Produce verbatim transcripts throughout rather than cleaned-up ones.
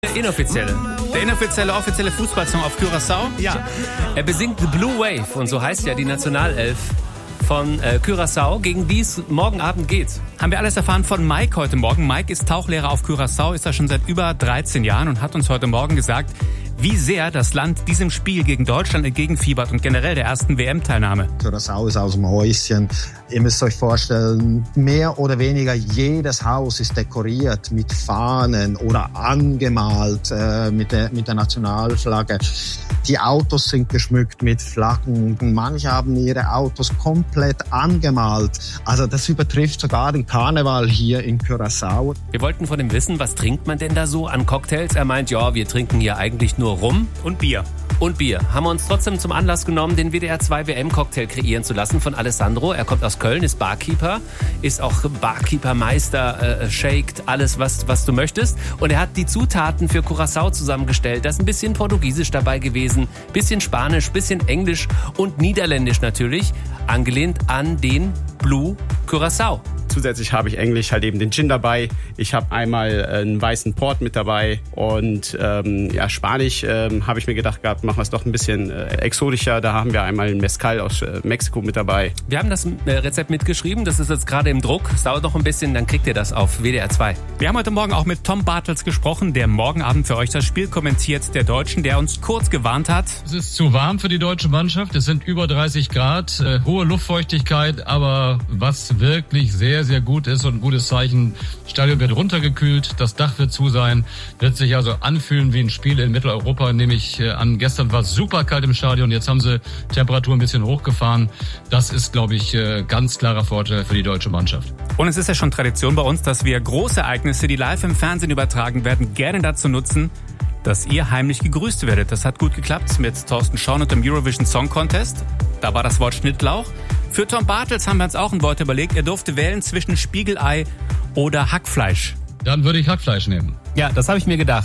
Der inoffizielle, der inoffizielle, offizielle Fußballsong auf Curaçao. Ja. Er besingt The Blue Wave und so heißt ja die Nationalelf von äh, Curaçao, gegen die es morgen Abend geht. Haben wir alles erfahren von Mike heute Morgen. Mike ist Tauchlehrer auf Curaçao, ist da schon seit über dreizehn Jahren und hat uns heute Morgen gesagt, wie sehr das Land diesem Spiel gegen Deutschland entgegenfiebert und generell der ersten W M-Teilnahme. Curaçao ist aus dem Häuschen. Ihr müsst euch vorstellen, mehr oder weniger jedes Haus ist dekoriert mit Fahnen oder angemalt äh, mit, der, mit der Nationalflagge. Die Autos sind geschmückt mit Flaggen. Manche haben ihre Autos komplett angemalt. Also das übertrifft sogar den Karneval hier in Curaçao. Wir wollten von ihm wissen, was trinkt man denn da so an Cocktails? Er meint, ja, wir trinken hier eigentlich nur Rum Und Bier. und Bier. Haben wir uns trotzdem zum Anlass genommen, den W D R zwei W M-Cocktail kreieren zu lassen von Alessandro. Er kommt aus Köln, ist Barkeeper, ist auch Barkeeper-Meister, äh, shaked, alles, was, was du möchtest. Und er hat die Zutaten für Curaçao zusammengestellt. Da ist ein bisschen Portugiesisch dabei gewesen, bisschen Spanisch, bisschen Englisch und Niederländisch natürlich, angelehnt an den Blue Curaçao. Zusätzlich habe ich Englisch halt eben den Gin dabei. Ich habe einmal einen weißen Port mit dabei und ähm, ja, Spanisch ähm, habe ich mir gedacht gehabt, machen wir es doch ein bisschen äh, exotischer. Da haben wir einmal einen Mezcal aus äh, Mexiko mit dabei. Wir haben das äh, Rezept mitgeschrieben, das ist jetzt gerade im Druck. Es dauert noch ein bisschen, dann kriegt ihr das auf W D R zwei. Wir haben heute Morgen auch mit Tom Bartels gesprochen, der morgen Abend für euch das Spiel kommentiert, der Deutschen, der uns kurz gewarnt hat. Es ist zu warm für die deutsche Mannschaft. Es sind über dreißig Grad, äh, hohe Luftfeuchtigkeit, aber was wirklich sehr, sehr gut ist und ein gutes Zeichen, das Stadion wird runtergekühlt, das Dach wird zu sein, wird sich also anfühlen wie ein Spiel in Mitteleuropa, nehme ich äh, an. Gestern war es super kalt im Stadion, jetzt haben sie Temperatur ein bisschen hochgefahren. Das ist, glaube ich, äh, ganz klarer Vorteil für die deutsche Mannschaft. Und es ist ja schon Tradition bei uns, dass wir große Ereignisse, die live im Fernsehen übertragen werden, gerne dazu nutzen, dass ihr heimlich gegrüßt werdet. Das hat gut geklappt mit Thorsten Schaun und dem Eurovision Song Contest. Da war das Wort Schnittlauch. Für Tom Bartels haben wir uns auch ein Wort überlegt. Er durfte wählen zwischen Spiegelei oder Hackfleisch. Dann würde ich Hackfleisch nehmen. Ja, das habe ich mir gedacht.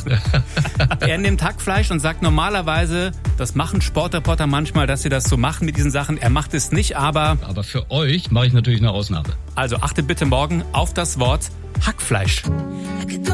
Er nimmt Hackfleisch und sagt normalerweise, das machen Sportreporter manchmal, dass sie das so machen mit diesen Sachen. Er macht es nicht, aber... Aber für euch mache ich natürlich eine Ausnahme. Also achtet bitte morgen auf das Wort Hackfleisch.